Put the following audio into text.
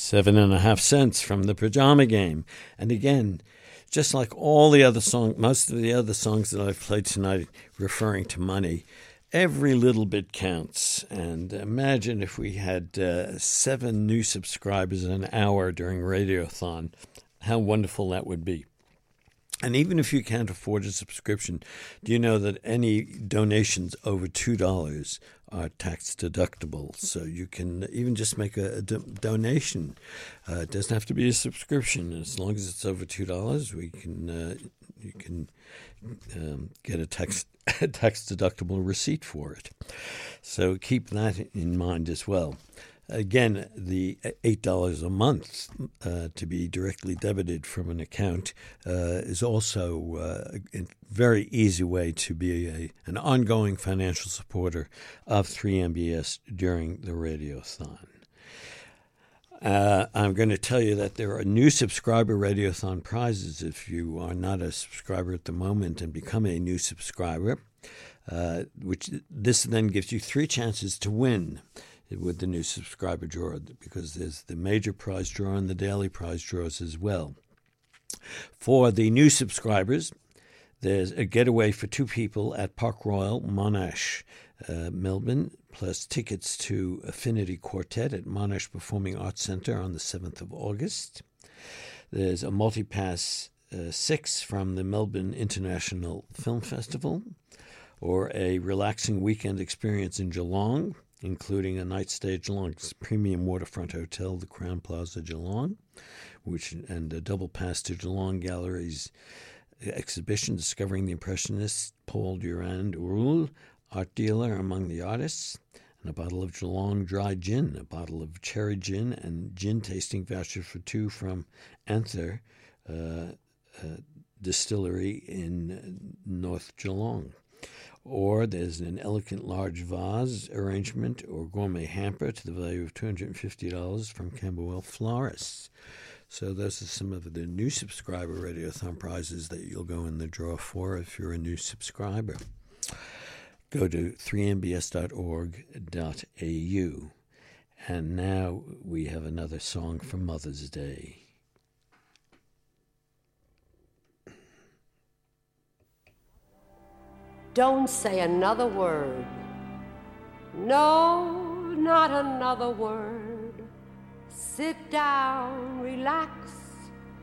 7.5 cents from the Pajama Game. And again, just like all the other songs, most of the other songs that I've played tonight referring to money, every little bit counts. And imagine if we had 7 new subscribers an hour during Radiothon, how wonderful that would be. And even if you can't afford a subscription, do you know that any donations over $2 are tax deductible? So you can even just make a donation. It doesn't have to be a subscription. As long as it's over $2, you can get a tax deductible receipt for it. So keep that in mind as well. Again, the $8 a month to be directly debited from an account is also a very easy way to be an ongoing financial supporter of 3MBS during the Radiothon. I'm going to tell you that there are new subscriber Radiothon prizes if you are not a subscriber at the moment and become a new subscriber, which this then gives you 3 chances to win with the new subscriber draw, because there's the major prize draw and the daily prize draws as well. For the new subscribers, there's a getaway for 2 people at Park Royal, Monash, Melbourne, plus tickets to Affinity Quartet at Monash Performing Arts Centre on the 7th of August. There's a multipass 6 from the Melbourne International Film Festival, or a relaxing weekend experience in Geelong, including a night stay at Geelong's premium waterfront hotel, the Crown Plaza Geelong, and a double pass to Geelong Gallery's exhibition Discovering the Impressionists, Paul Durand-Ruel, art dealer among the artists, and a bottle of Geelong dry gin, a bottle of cherry gin, and gin tasting voucher for 2 from Anther Distillery in North Geelong. Or there's an elegant large vase arrangement or gourmet hamper to the value of $250 from Camberwell Florists. So those are some of the new subscriber Radiothon prizes that you'll go in the draw for if you're a new subscriber. Go to 3mbs.org.au. And now we have another song for Mother's Day. Don't say another word. No, not another word. Sit down, relax,